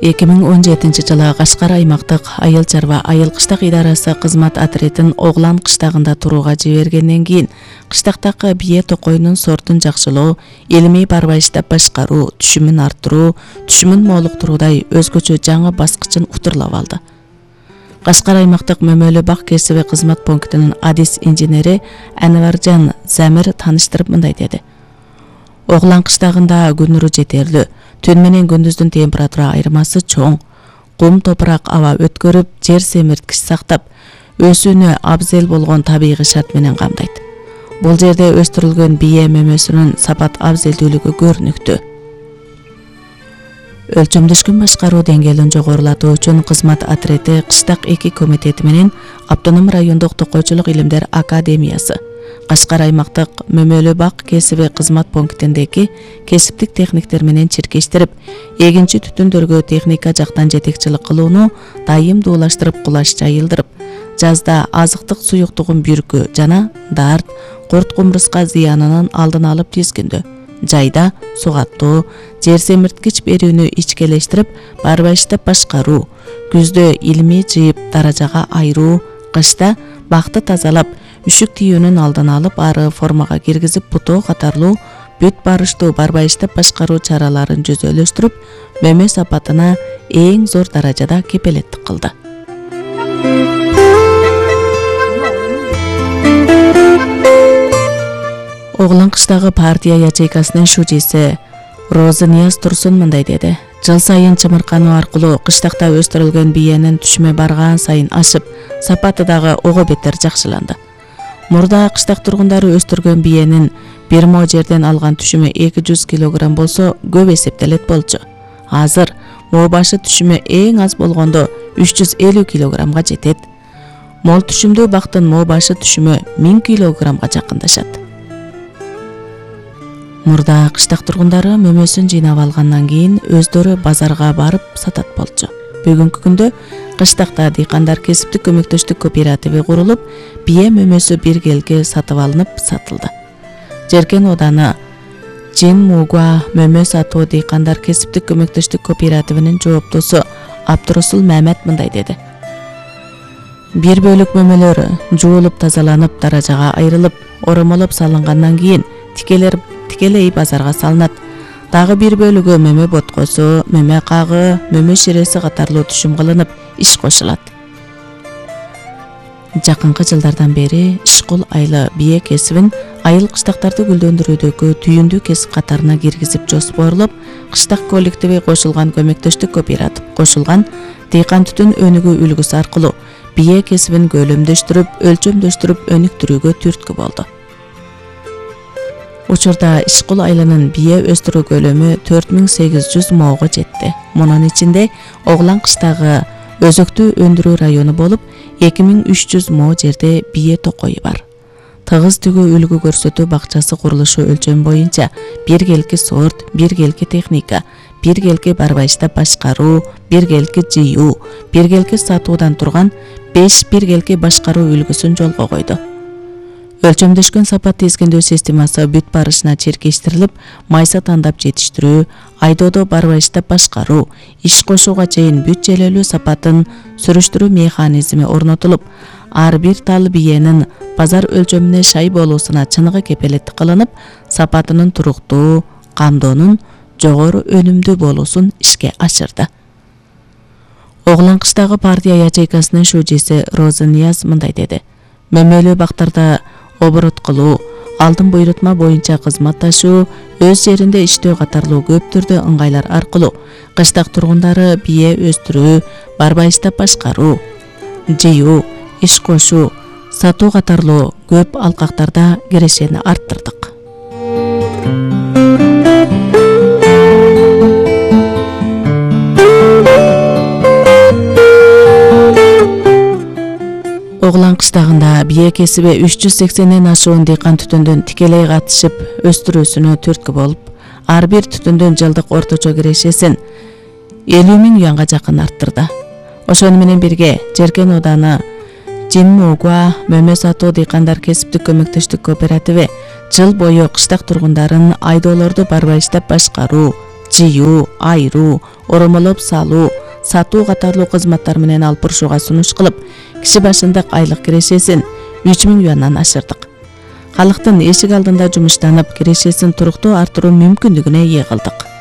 2017 жылы Кашкар аймактык айыл чарба айыл кыштак идарасы кызмат отрядын Оглан кыштагында турууга жибергенден кийин кыштактагы бие токойунун сортун жакшылоо, илимий барбайыштап башкаруу, түшүмүн арттыруу, түшүмүн молуктуруудай өзгөчө жаңы баскычын утурлап алды. Кашкар аймактык Мөмөлө бак кесиби кызмат пунктунун адис инженери Анваржан Замир таныштырып мындай деди. Оглан кыштагында күнүрү жетерлүү, түн менен күндүздүн температура айырмасы чоң, кум топурак аба өткөрүп, жер семирткич сактап, өсүүнү абзел болгон табигый шарт менен камдайт. Бул жерде өстүрүлгөн бие мөмөсүнүн сапат абзелдүүлүгү көрүнүктүү. Өлчөмдөшкөн башкаруу деңгээлин жогорулатуу үчүн кызмат отряды кыштак 2 комитети менен Автоном райондук токойчулук илимдер академиясы, Кашкар аймактык Мөмөлө бак кесиби кызмат пунктиндеги кесиптик техниктер менен чиркештирип, эгинчи түтүндөргө техника жактан жетекчилик кылууну дайымдуулаштырып кулаш жайылдырып, жазда азыктык суюктугун бүркүү жана дарт, курт-кумурска зыянынын алдын алып тизгиндөө, жайда сугаттоо, жер семирткич берүүнү ичкелештирип, барбайыштап башкаруу, күздө илимий жыйып даражага айыруу, кышта бакты тазалап, үшүк тийүүнүн алдын алып, ары формага киргизип бутоо катарлуу бүт барыштуу барбайыштап башкаруу чараларын жүзөлөштүрүп, мөмө сапатына эң зор даражада кепелеттик кылды. Оглан кыштагы партия ячейкасынын шужиси Розанияз Турсун мындай деди. Жыл сайын чымыркануу аркылуу кыштакта өстүрүлгөн биенин түшүмө барган сайын ашып, сапаты дагы ого бетер жакшыланды. Мурда кыштак тургундары өстүргөн биенин бир мо жерден алган түшүмө 200 килограмм болсо көп эсептелет болчу. Азыр мо башы түшүмө эң аз болгондо 350 килограммга жетет. Мол түшүмдүү бактын мо башы түшүмө 1000 килограммга жакындашат. Мурда кыштак тургундары мөмөсүн жыйнап алгандан кийин өздөрү базарга барып сатат болчу. Бүгүнкү күндө кыштакта дыйкандар кесиптик көмөктөштүк кооперативи курулуп, бие мөмөсү биргеликке сатып алынып сатылды. Жеркен ооданы Жин Мугуа мөмө сатуу дыйкандар кесиптик көмөктөштүк кооперативинин жооптосу Абдурасул Мамет мындай деди. Бир бөлүк мөмөлөр жуулуп тазаланып, даражага айрылып, оромолоп салынгандан кийин тикелей базарга салынат. Дагы бир бөлүгү мөмө боткосу, мөмө кагы, мөмө ширеси катарлуу түшүм кылынып, иш кошулат. Жакынкы жылдардан бери ишкул айла бие кесибин айыл кыштактарды гүлдөндүрүүдөгү түйүндүү кесип катарына киргизип жоспорлоп, кыштак коллективи кошулган көмөктөштүк кооператив кошулган дыйкан түтүн өнүгүү үлгүсү аркылуу бие кесибин көлөмдөштүрүп, өлчөмдөштүрүп өнүктүрүүгө түрткү болду. Учурда ишкул айланын бие өстүрүү көлөмү 4800 моого жетти. Мунун ичинде Оглан кыштагы өзөктүү өндүрүү району болуп, 2300 мо жерде бие токойу бар. Тыгыз түгүү үлгү көрсөтүү бакчасы курулушу өлчөм боюнча биргелки сорт, биргелки техника, биргелки барбайыштап башкаруу, биргелки жыйуу, биргелки сатуудан турган 5 биргелки башкаруу үлгүсүн жолго койду. Өлчөмдөшкөн сапат тизгиндөө системасы бүт барышына чиркештирилип, майса тандап жетиштирүү, айдоодо барбайыштап башкаруу, иш кошууга чейин бүт желелүү сапатын сүрүштүрүү механизми орнотулуп, ар бир тал биенин базар өлчөмүнө шай болуусуна чыныгы кепелеттик кылынып, сапатынын туруктуу, камдоонун жогору өнүмдүү болуусун ишке ашырды. Оглан кыштагы партия ячейкасынын шужиси Розанияз мындай деди. Мөмөлө бактарда оборот кылуу, алдын буйрутма боюнча кызматташуу, өз жеринде иштөө катарлуу көп түрдүү ыңгайлар аркылуу кыштак тургундары бие өстүрүү, барбайыштап башкаруу, жыйуу, иш кошуу, сатуу катарлуу көп алкактарда кирешени арттырдык. Оглан кыштагында бие кесиби 380ден ашуун дыйкан түтүндөн тикелей катышып өстүрүүсүнө түрткү болуп, ар бир түтүндөн жылдык орточо кирешесин 50 000 юанга жакын арттырды. Ошону менен бирге Жеркен ооданы Жин Мугуа мөмө сатуу дыйкандар кесиптик көмөктөштүк кооперативи жыл бою кыштак тургундарын айдоолорду барбайыштап башкаруу, жыйуу, айыруу, оромолоп салуу, сатуу катарлуу кызматтар менен алып бурушууга сунуш кылып, киши башындык айлык кирешесин 3000 юандан ашырдык. Халыктын эшик алдында жумуштанып, кирешесин туруктуу артыруу мүмкүндүгүнө ээ кылдык.